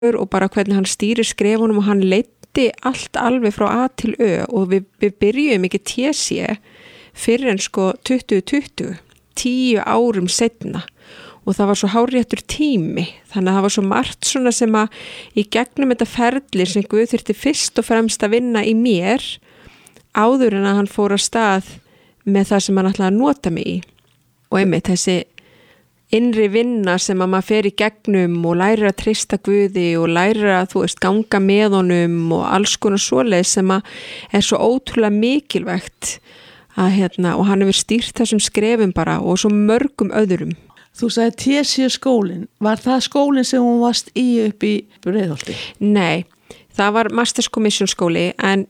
og bara hvernig hann stýrir skrefunum og hann leiddi allt alveg frá A til Ö og við byrjum ekki TC fyrir en sko 2020, 10 árum seinna og það var svo hárréttur tími þannig að það var svo margt svona sem að í gegnum þetta ferli sem Guð þurfti fyrst og fremst að vinna í mér áður en að hann fór að stað með það sem hann ætlaði að nota mig í og einmitt þessi innri vinna sem að maður fer í gegnum og lærir að treysta Guði og lærir að ganga með honum og alls konar svoleið sem að er svo ótrúlega mikilvægt að og hann hefur stýrt þessum skrefum bara og svo mörgum öðrum. Þú sagði TC skólinn, var það skólinn sem hún varst í upp í Breiðholti? Nei, það var Masters Commission skóli en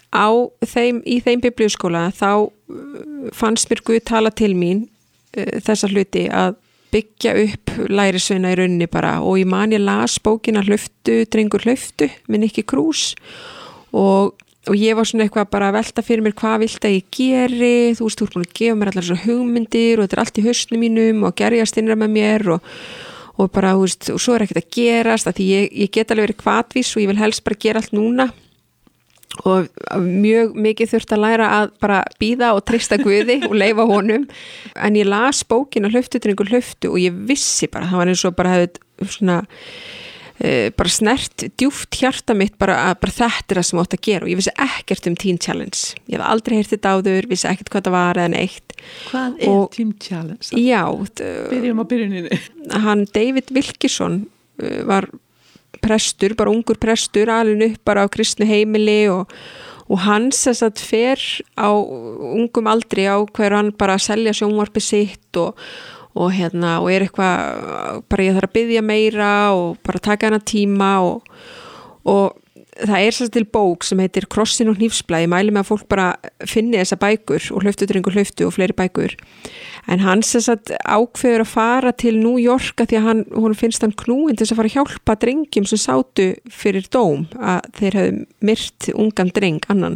í þeim biblíuskóla þá fannst mér Guð tala til mín þessa hluti að byggja upp lærisveina í rauninni bara og ég man ég las bókina Hlauptu, drengur hlauptu með Nikki Krús og ég var svona eitthvað bara að velta fyrir mér hvað vilt að ég geri, þú ert búin að gefa mér allar svo hugmyndir og þetta er allt í hausnum mínum og gerjast innra með mér og bara, og svo er ekkert að gerast að því ég get alveg verið hvatvís og ég vil helst bara gera allt núna og mjög mikið þurft að læra að bara bíða og treysta Guði og leyfa honum en ég las bókina Hlauptu, drengur hlauptu og ég vissi bara, það var eins og bara hefði svona bara snert djúpt hjarta mitt bara þetta er það sem átt að gera og ég vissi ekkert Teen Challenge ég hef aldrei heyrt þetta áður, vissi ekkert hvað það var eða neitt. Hvað er Teen Challenge? Já, byrjum á byrjuninni. Hann David Wilkerson var prestur, bara ungur prestur alin upp bara á kristnu heimili og hann þess að fer á ungum aldri á hver hann bara að selja sjónvarpi sitt og er eitthvað bara ég þarf að biðja meira og bara taka hana tíma og það er þess til bók sem heitir Krossin og hnífsblað, ég mæli með að fólk bara finni þessa bækur og Hlauptu, drengur hlauptu og fleiri bækur en hann þess að ákveður að fara til New York að því að hún finnst hann knúinn til þess að fara að hjálpa drengjum sem sátu fyrir dóm að þeir hefðu myrt ungan dreng annan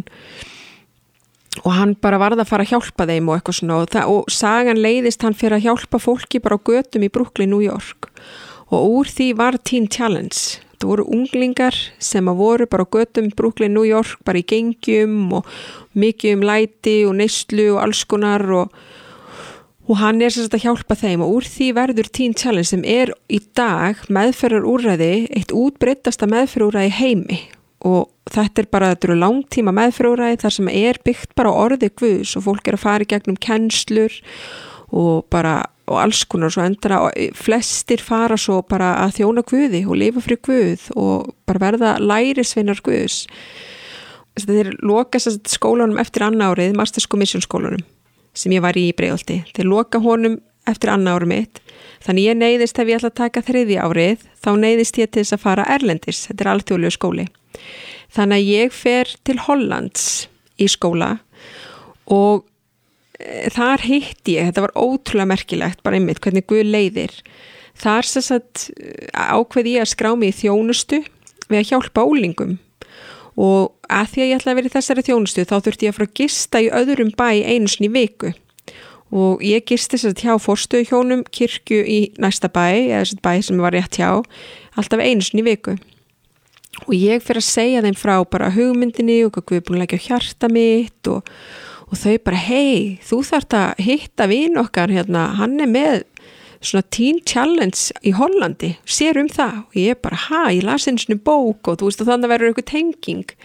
og hann bara varð að fara að hjálpa þeim og eitthvað svona og sagan leiðist hann fyrir að hjálpa fólki bara á götum í Brooklyn, New York og úr því var Teen Challenge. Það voru unglingar sem að voru bara á götum Brooklyn, New York, bara í gengjum og mikið læti og neyslu og alls konar og hann er sem sagt að hjálpa þeim og úr því verður Teen Challenge sem er í dag meðferðarúrræði, eitt útbreiddasta meðferðarúrræði í heimi og þetta eru langtíma meðferðarúrræði þar sem er byggt bara á orði Guðs og fólk er að fara í gegnum kennslur og alls konar og svo endara og flestir fara svo bara að þjóna Guði og lifa fyrir Guð og bara verða lærisveinar Guðs. Þeir loka skólanum eftir annað árið, Masters Commission skólanum sem ég var í Breiðholti. Þeir loka honum eftir annað árið mitt. Þannig ég neyðist ef ég ætla að taka 3. árið, þá neyðist ég til þess að fara erlendis. Þetta er alþjóðlegur skóli. Þannig að ég fer til Hollands í skóla og þar hitti ég, þetta var ótrúlega merkilegt bara einmitt hvernig Guð leiðir. Þar ákveði ég að skrá mig í þjónustu við að hjálpa úlingum og að því að ég ætlaði að vera í þessari þjónustu þá þurfti ég að fara að gista í öðrum bæ einu sinni í viku og ég gisti hjá forstöðuhjónum kirkju í næsta bæ eða bæ sem var rétt hjá alltaf einu sinni í viku og ég fyrir að segja þeim frá bara hugmyndinni og hvað Guð er búin að leggja á hjarta mitt og þau bara hei, þú þarft að hitta vin okkar hann er með svona Teen Challenge í Hollandi, sér það og ég bara, ég las einu svona bók og þú veist að þannig verður eitthvað tenging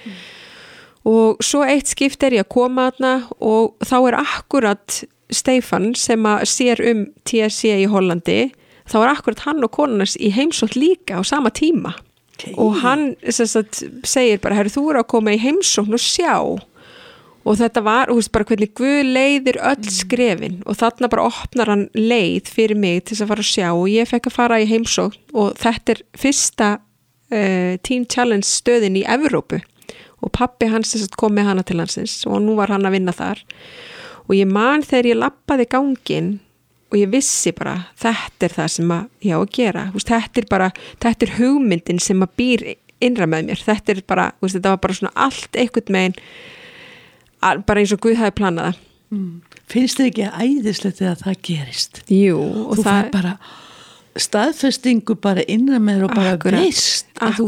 og svo eitt skipt er ég að koma þarna og þá er akkurat Stefán sem að sér TSC í Hollandi, þá er akkurat hann og konarnas í heimsókn líka á sama tíma og hann segir bara, herru þú að koma í heimsókn og sjá og þetta var, þú veist, bara hvernig Guð leiðir öll skrefin og þarna bara opnar hann leið fyrir mig til þess að fara að sjá og ég fekk að fara í heimsókn og þetta er fyrsta Teen Challenge stöðin í Evrópu og pabbi hans kom með hana til landsins og nú var hann að vinna þar og ég man þegar ég labbaði ganginn og ég vissi bara, þetta er það sem ég á að gera, þú veist, þetta er hugmyndin sem að býr innra með mér, þetta er bara, þú veist, þetta var bara svona allt einhvern megin bara eins og Guð hafi planað það. Finnst þið ekki æðislegt að það gerist? Jú, og þú það bara staðfestingu bara innra með þér og bara Akkurat. veist að þú